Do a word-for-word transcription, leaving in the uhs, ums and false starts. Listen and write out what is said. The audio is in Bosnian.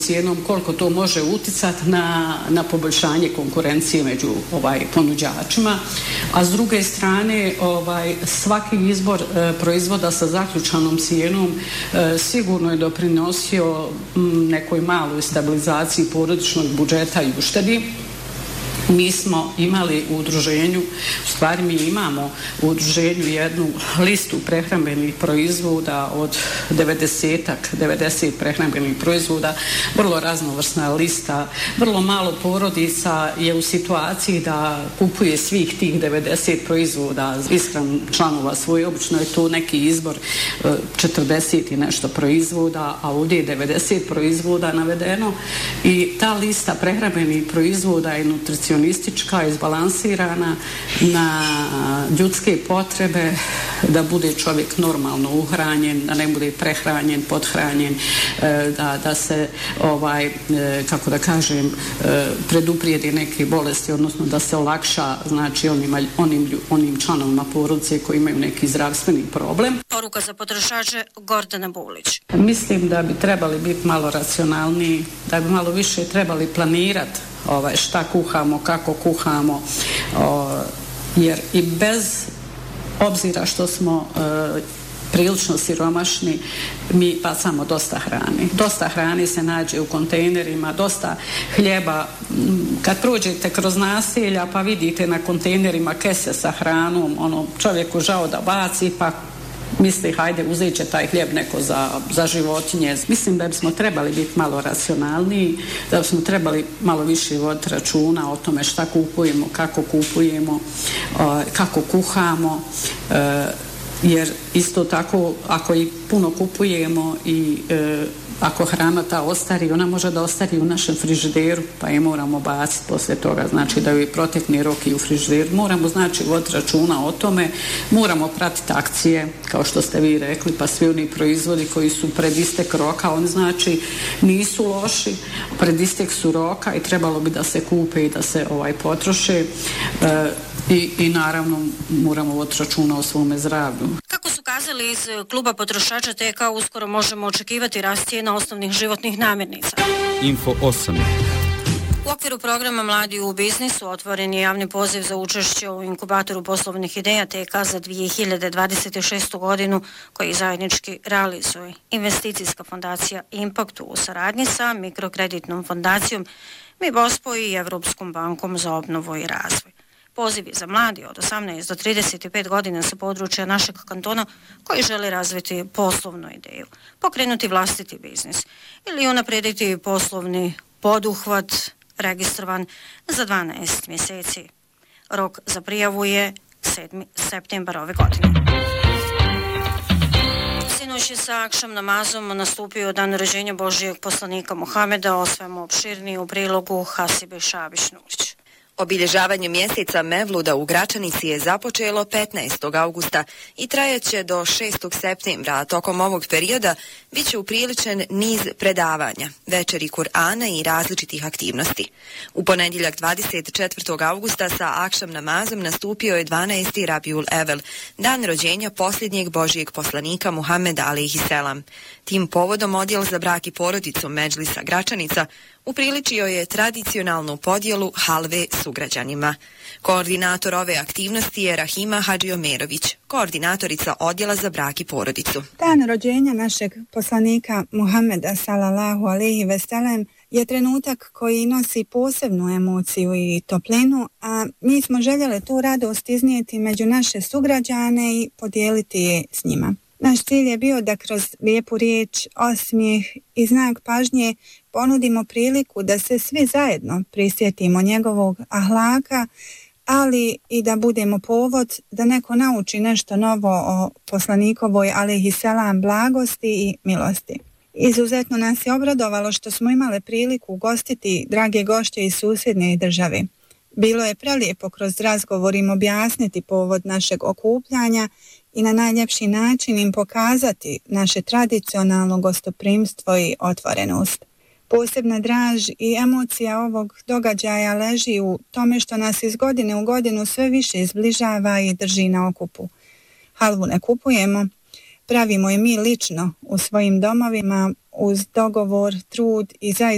cijenom, koliko to može uticati na, na poboljšanje konkurencije među ovaj, ponuđačima, a s druge strane ovaj, svaki izbor e, proizvoda sa zaključanom cijenom e, sigurno je doprinosio m, nekoj maloj stabilizaciji porodičnog budžeta i uštedi. Mi smo imali u udruženju, u stvari mi imamo u udruženju jednu listu prehrambenih proizvoda od devedesetak, devedeset prehrambenih proizvoda, vrlo raznovrsna lista, vrlo malo porodica je u situaciji da kupuje svih tih devedeset proizvoda ishranu članova svoje, obično je to neki izbor četrdeset i nešto proizvoda, a ovdje je devedeset proizvoda navedeno i ta lista prehrambenih proizvoda je nutricionistička, izbalansirana na ljudske potrebe, da bude čovjek normalno uhranjen, da ne bude prehranjen, pothranjen, da, da se ovaj, kako da kažem, preduprijedi neke bolesti, odnosno da se olakša znači onima, onim, onim članovima porodice koji imaju neki zdravstveni problem. Poruka za potrošače Gordana Bulić. Mislim da bi trebali biti malo racionalniji, da bi malo više trebali planirati ovaj, šta kuhamo, kako kuhamo, o, jer i bez obzira što smo e, prilično siromašni, mi bacamo dosta hrane. Dosta hrane se nađe u kontejnerima, dosta hljeba. Kad prođete kroz naselja pa vidite na kontejnerima kese sa hranom, ono, čovjeku žao da baci, pa misli, hajde, uzet će taj hljeb neko za, za životinje. Mislim da bismo trebali biti malo racionalniji, da bismo trebali malo više voditi računa o tome šta kupujemo, kako kupujemo, kako kuhamo, jer isto tako, ako i puno kupujemo i ako hrana ta ostari, ona može da ostari u našem frižideru, pa je moramo baciti poslije toga, znači da joj protekne rok i u frižideru. Moramo, znači, voditi računa o tome, moramo pratiti akcije, kao što ste vi rekli, pa svi oni proizvodi koji su pred istek roka, oni znači nisu loši, pred istek su roka i trebalo bi da se kupe i da se ovaj potroše e, i, i naravno moramo voditi računa o svome zdravlju. Kako su kazali iz kluba potrošača T K, uskoro možemo očekivati rast cijena osnovnih životnih namirnica. Info osam. U okviru programa Mladi u biznisu otvoren je javni poziv za učešće u inkubatoru poslovnih ideja T K za dvije hiljade dvadeset šestu godinu, koji zajednički realizuje investicijska fondacija Impact u saradnji sa mikrokreditnom fondacijom MIBOSPO i Evropskom bankom za obnovu i razvoj. Pozivi za mladi od osamnaest do trideset pet godina sa područja našeg kantona koji žele razviti poslovnu ideju, pokrenuti vlastiti biznis ili unaprijediti poslovni poduhvat, registrovan za dvanaest mjeseci. Rok za prijavu je sedmi septembar ove godine. Sinoć je sa akšam namazom nastupio dan rođenja Božijeg poslanika Muhameda, o svemu opširniji u prilogu Hasibe Šabić-Nurić. Obilježavanje mjeseca Mevluda u Gračanici je započelo petnaestog augusta i trajaće do šestog septembra, a tokom ovog perioda bit će upriličen niz predavanja, večeri Kur'ana i različitih aktivnosti. U ponedjeljak dvadeset četvrtog augusta sa akšam namazom nastupio je dvanaesti Rabiul Evel, dan rođenja posljednjeg Božijeg poslanika Muhameda alejhiselam. Tim povodom odjel za brak i porodicu Medžlisa Gračanica upriličio je tradicionalnu podjelu halve sugrađanima. Koordinator ove aktivnosti je Rahima Hadžiomerović, koordinatorica odjela za brak i porodicu. Dan rođenja našeg poslanika Muhameda sallallahu alejhi ve sellem je trenutak koji nosi posebnu emociju i toplinu, a mi smo željeli tu radost iznijeti među naše sugrađane i podijeliti je s njima. Naš cilj je bio da kroz lijepu riječ, osmijeh i znak pažnje ponudimo priliku da se svi zajedno prisjetimo njegovog ahlaka, ali i da budemo povod da neko nauči nešto novo o poslanikovoj alejhiselam blagosti i milosti. Izuzetno nas je obradovalo što smo imali priliku ugostiti drage gošće iz susjedne države. Bilo je prelijepo kroz razgovor im objasniti povod našeg okupljanja i na najljepši način im pokazati naše tradicionalno gostoprimstvo i otvorenost. Posebna draž i emocija ovog događaja leži u tome što nas iz godine u godinu sve više zbližava i drži na okupu. Halvu ne kupujemo, pravimo je mi lično u svojim domovima uz dogovor, trud i zaista